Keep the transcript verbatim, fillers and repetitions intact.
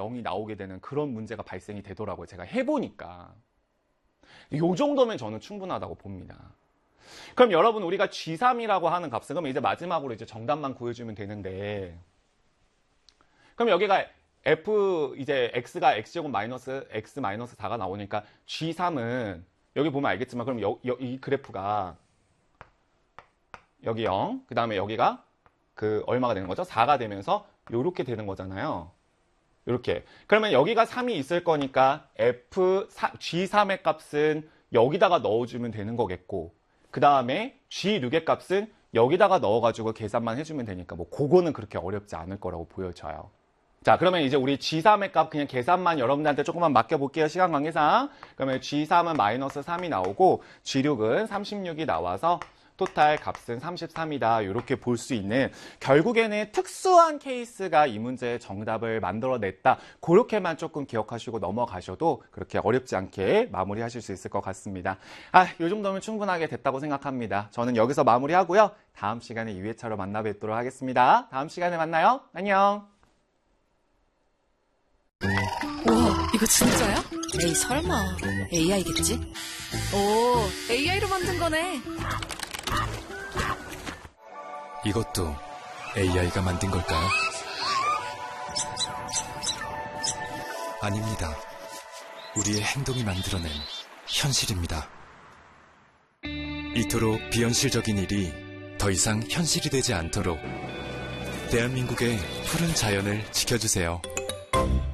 영이 나오게 되는 그런 문제가 발생이 되더라고요. 제가 해보니까. 이 정도면 저는 충분하다고 봅니다. 그럼 여러분 우리가 지 삼이라고 하는 값은 그럼 이제 마지막으로 이제 정답만 구해주면 되는데 그럼 여기가 f 이제 x가 x제곱 마이너스 x 마이너스 사가 나오니까 지 삼은 여기 보면 알겠지만 그럼 여, 여, 이 그래프가 여기 영, 그 다음에 여기가 그 얼마가 되는 거죠? 사가 되면서 요렇게 되는 거잖아요. 요렇게. 그러면 여기가 삼이 있을 거니까 f 지 삼의 값은 여기다가 넣어주면 되는 거겠고 그 다음에 지 육의 값은 여기다가 넣어가지고 계산만 해주면 되니까 뭐 그거는 그렇게 어렵지 않을 거라고 보여져요. 자, 그러면 이제 우리 지 삼의 값 그냥 계산만 여러분들한테 조금만 맡겨볼게요. 시간 관계상. 그러면 지 삼은 마이너스 삼이 나오고 지 육은 삼십육이 나와서 토탈 값은 삼십삼이다. 이렇게 볼 수 있는 결국에는 특수한 케이스가 이 문제의 정답을 만들어냈다. 그렇게만 조금 기억하시고 넘어가셔도 그렇게 어렵지 않게 마무리하실 수 있을 것 같습니다. 아, 이 정도면 충분하게 됐다고 생각합니다. 저는 여기서 마무리하고요. 다음 시간에 이 회차로 만나 뵙도록 하겠습니다. 다음 시간에 만나요. 안녕. 우와, 이거 진짜야? 에이, 설마. 에이아이겠지? 오, 에이아이로 만든 거네. 이것도 에이아이가 만든 걸까요? 아닙니다. 우리의 행동이 만들어낸 현실입니다. 이토록 비현실적인 일이 더 이상 현실이 되지 않도록 대한민국의 푸른 자연을 지켜주세요.